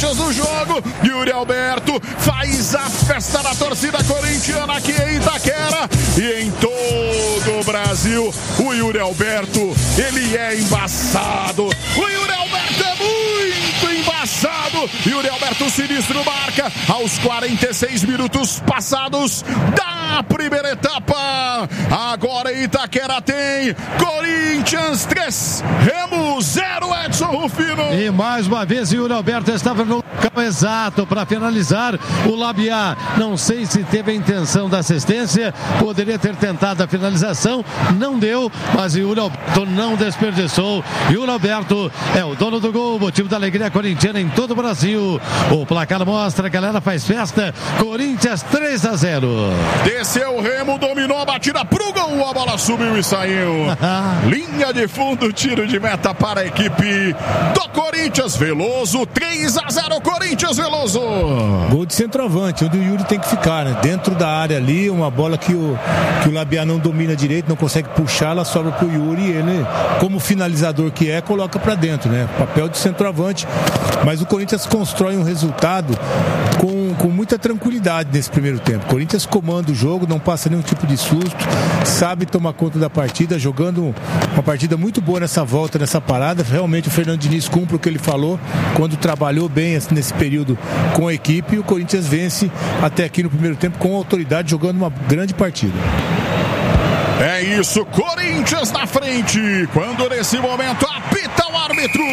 Corinthians no jogo. Yuri Alberto faz a festa da torcida corintiana aqui em Itaquera e em todo o Brasil. O Yuri Alberto, ele é embaçado. O Yuri Alberto é muito embaçado. Yuri Alberto sinistro marca aos 46 minutos passados da primeira etapa. Agora em Itaquera tem Corinthians 3, Remo 0, Edson Rufino. E mais uma vez o Yuri Alberto estava no local exato para finalizar. O Labiá, não sei se teve a intenção da assistência, poderia ter tentado a finalização, não deu, mas o Yuri Alberto não desperdiçou. Yuri Alberto é o dono do gol, motivo da alegria corintiana em todo o Brasil. O placar mostra, a galera faz festa. Corinthians 3-0. Desceu o Remo, dominou a batida pro gol, a bola subiu e saiu. Linha de fundo, tiro de meta para a equipe do Corinthians. Veloso, 3-0, Corinthians, Veloso. Gol de centroavante, onde o Yuri tem que ficar, né? Dentro da área ali, uma bola que o Labiá não domina direito, não consegue puxar, ela sobra pro Yuri e ele, como finalizador que é, coloca pra dentro, né? Papel de centroavante, mas o Corinthians constrói um resultado com muita tranquilidade nesse primeiro tempo. O Corinthians comanda o jogo, não passa nenhum tipo de susto, sabe tomar conta da partida, jogando uma partida muito boa nessa volta, nessa parada. Realmente o Fernando Diniz cumpre o que ele falou quando trabalhou bem nesse período com a equipe, e o Corinthians vence até aqui no primeiro tempo com autoridade, jogando uma grande partida. É isso, Corinthians na frente, quando nesse momento apita o árbitro.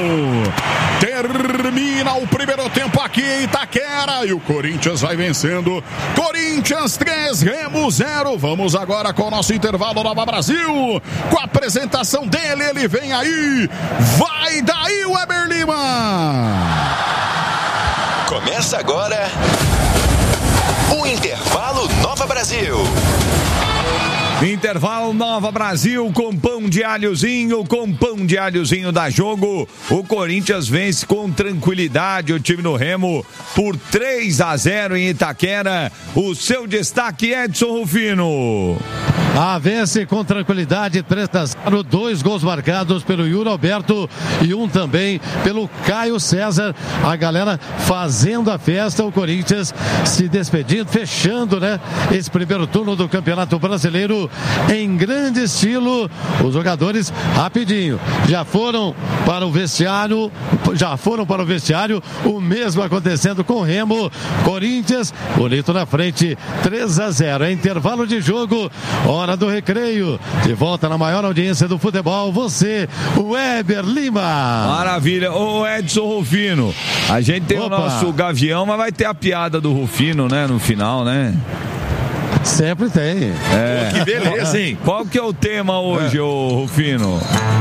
Termina o primeiro tempo aqui em Itaquera e o Corinthians vai vencendo. Corinthians 3, Remo 0. Vamos agora com o nosso intervalo Nova Brasil, com a apresentação dele, ele vem aí. Vai daí, Weber Lima. Começa agora o Intervalo Nova Brasil. Intervalo Nova Brasil com pão de alhozinho, dá jogo. O Corinthians vence com tranquilidade o time do Remo por 3-0 em Itaquera. O seu destaque, Edson Rufino. Vence com tranquilidade, 3-0, 2 gols marcados pelo Yuri Alberto e um também pelo Caio César. A galera fazendo a festa, o Corinthians se despedindo, fechando, né, esse primeiro turno do Campeonato Brasileiro em grande estilo. Os jogadores rapidinho já foram para o vestiário, o mesmo acontecendo com o Remo. Corinthians, bonito na frente, 3-0, é intervalo de jogo, hora do recreio, de volta na maior audiência do futebol, você, Weber Lima. Maravilha, ô Edson Rufino, a gente tem o nosso Gavião, mas vai ter a piada do Rufino, né, no final, né? Sempre tem. Pô, que beleza, hein? Qual que é o tema hoje, ô Rufino?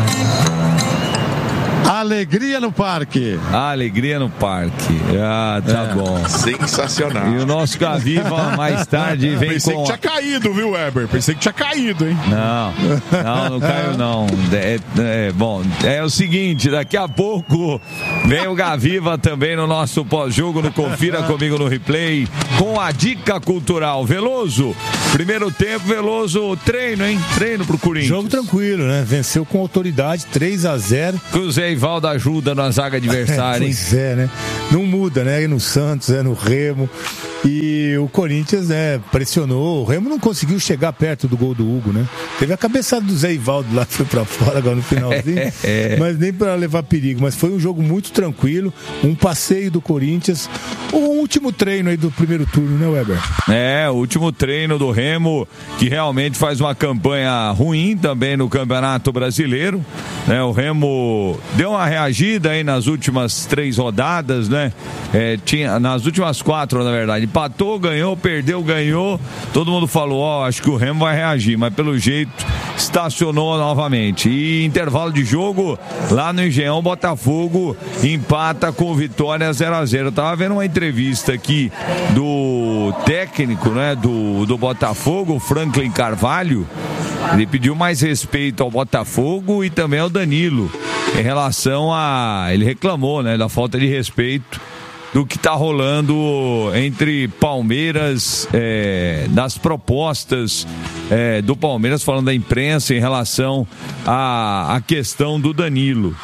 Alegria no parque. Alegria no parque. Tá bom. Sensacional. E o nosso Gaviva mais tarde vem Pensei com... que tinha caído, viu, Weber? Pensei que tinha caído, hein? Não caiu não. Bom, é o seguinte, daqui a pouco vem o Gaviva também no nosso pós-jogo, no Confira Comigo no Replay, com a dica cultural. Veloso, primeiro tempo, Veloso, treino, hein? Treino pro Corinthians. Jogo tranquilo, né? Venceu com autoridade, 3-0. Cruzeiro Ivaldo ajuda na zaga adversária, hein? Pois é, né? Não muda, né? É no Santos, é no Remo. E o Corinthians, né, pressionou. O Remo não conseguiu chegar perto do gol do Hugo, né? Teve a cabeçada do Zé Ivaldo lá que foi pra fora agora no finalzinho. Mas nem pra levar perigo. Mas foi um jogo muito tranquilo. Um passeio do Corinthians. O último treino aí do primeiro turno, né, Weber? O último treino do Remo, que realmente faz uma campanha ruim também no Campeonato Brasileiro, né? O Remo deu uma reagida aí nas últimas 3 rodadas, né? Nas últimas 4, na verdade. Empatou, ganhou, perdeu, ganhou. Todo mundo falou, acho que o Remo vai reagir, mas pelo jeito estacionou novamente. E intervalo de jogo, lá no Engenhão, Botafogo empata com Vitória 0-0. Eu tava vendo uma entrevista aqui do técnico, né, do Botafogo, Franklin Carvalho. Ele pediu mais respeito ao Botafogo e também ao Danilo, em relação ele reclamou, né, da falta de respeito do que está rolando entre Palmeiras, das propostas do Palmeiras, falando da imprensa em relação à questão do Danilo.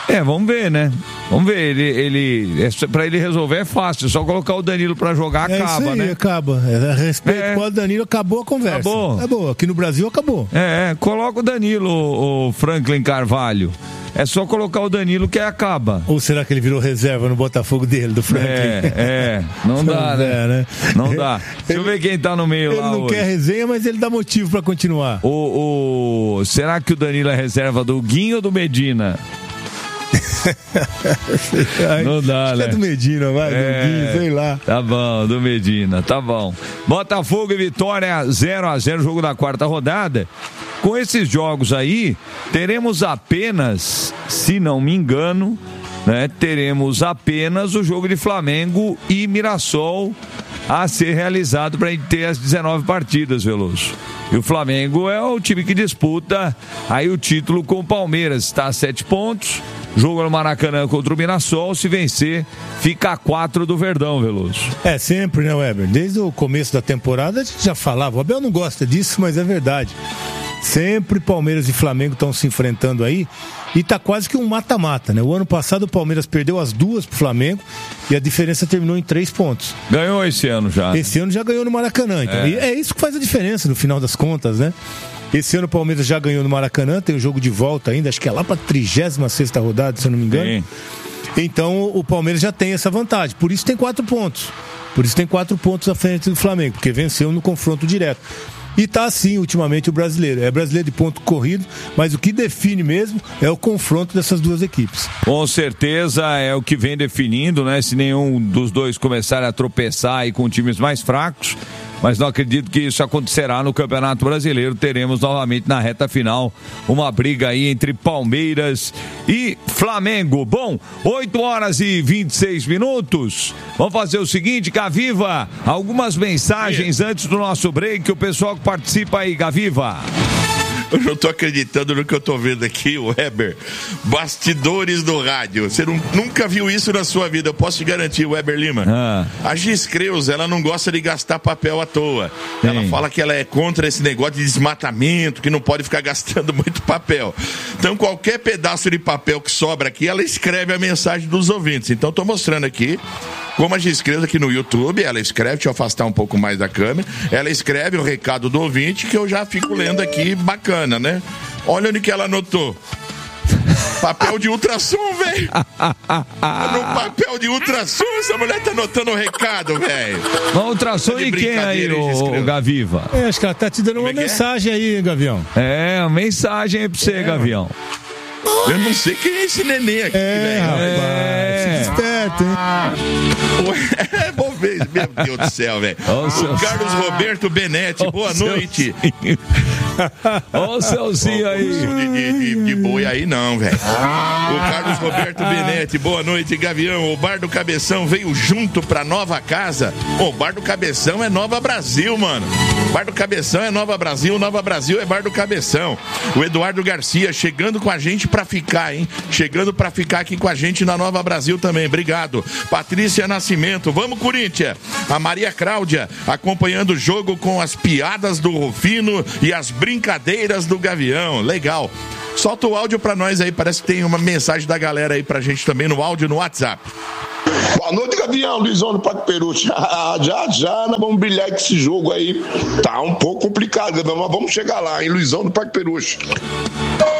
Vamos ver, né? Vamos ver. Pra ele resolver é fácil. Só colocar o Danilo pra jogar, acaba, isso aí, né? Acaba. A respeito com o Danilo, acabou a conversa. Acabou. Aqui no Brasil, acabou. Coloca o Danilo, o Franklin Carvalho. É só colocar o Danilo que acaba. Ou será que ele virou reserva no Botafogo dele, do Franklin? Não dá, né? Não dá. Deixa eu ver quem tá no meio lá hoje. Ele não quer resenha, mas ele dá motivo pra continuar. Será que o Danilo é reserva do Guinho ou do Medina? Não dá, né? É do Medina, vai, do Guinho, sei lá. Tá bom, do Medina, tá bom. Botafogo e Vitória 0-0, jogo da quarta rodada. Com esses jogos aí, teremos apenas, se não me engano, né, teremos apenas o jogo de Flamengo e Mirassol a ser realizado para a gente ter as 19 partidas, Veloso. E o Flamengo é o time que disputa aí o título com o Palmeiras, está a 7 pontos. Jogo no Maracanã contra o Mirassol, se vencer, fica a 4 do Verdão, Veloso. Sempre, né, Weber? Desde o começo da temporada a gente já falava, o Abel não gosta disso, mas é verdade. Sempre Palmeiras e Flamengo estão se enfrentando aí e tá quase que um mata-mata, né? O ano passado o Palmeiras perdeu as duas pro Flamengo e a diferença terminou em 3 pontos. Ganhou esse ano já. Esse ano já ganhou no Maracanã, então. E é isso que faz a diferença no final das contas, né? Esse ano o Palmeiras já ganhou no Maracanã, tem o jogo de volta ainda, acho que é lá pra 36ª rodada, se eu não me engano. Sim. Então o Palmeiras já tem essa vantagem, por isso tem 4 pontos. Por isso tem 4 pontos à frente do Flamengo, porque venceu no confronto direto. E tá assim, ultimamente, o brasileiro. É brasileiro de ponto corrido, mas o que define mesmo é o confronto dessas duas equipes. Com certeza é o que vem definindo, né? Se nenhum dos dois começar a tropeçar aí com times mais fracos. Mas não acredito que isso acontecerá no Campeonato Brasileiro. Teremos novamente na reta final uma briga aí entre Palmeiras e Flamengo. Bom, 8h26. Vamos fazer o seguinte, Gaviva, algumas mensagens antes do nosso break. O pessoal que participa aí, Gaviva. Eu não tô acreditando no que eu tô vendo aqui, Weber. Bastidores do rádio. Você nunca viu isso na sua vida, eu posso te garantir, Weber Lima. A Giz Creus, ela não gosta de gastar papel à toa. Sim. Ela fala que ela é contra esse negócio de desmatamento, que não pode ficar gastando muito papel. Então, qualquer pedaço de papel que sobra aqui, ela escreve a mensagem dos ouvintes. Então, tô mostrando aqui como a Giz Creus aqui no YouTube, ela escreve, deixa eu afastar um pouco mais da câmera, ela escreve o recado do ouvinte que eu já fico lendo aqui, bacana, né? Olha onde que ela anotou. Papel de ultrassom, velho. No papel de ultrassom, essa mulher tá anotando o recado, velho. Mas ultrassom e quem aí, o Gaviva? Acho que ela tá te dando uma mensagem aí, Gavião. Uma mensagem aí pra você, Gavião. Eu não sei quem é esse neném aqui, velho. Rapaz, esperto, hein? Bom ver, meu Deus do céu, velho. O Carlos Roberto Benetti, boa noite. Olha o Celcinho aí. De boi aí não, velho. O Carlos Roberto Benetti, boa noite, Gavião. O Bar do Cabeção veio junto pra nova casa. O Bar do Cabeção é Nova Brasil, mano. Bar do Cabeção é Nova Brasil é Bar do Cabeção. O Eduardo Garcia chegando com a gente pra ficar, hein? Chegando pra ficar aqui com a gente na Nova Brasil também. Obrigado. Patrícia Nascimento, vamos Corinthians. A Maria Cláudia acompanhando o jogo com as piadas do Rufino e as brincadeiras do Gavião. Legal. Solta o áudio pra nós aí, parece que tem uma mensagem da galera aí pra gente também no áudio no WhatsApp. Boa noite, Gavião, Luizão do Parque Peruche. Já nós vamos brilhar com esse jogo aí. Tá um pouco complicado, mas vamos chegar lá, hein, Luizão do Parque Peruche.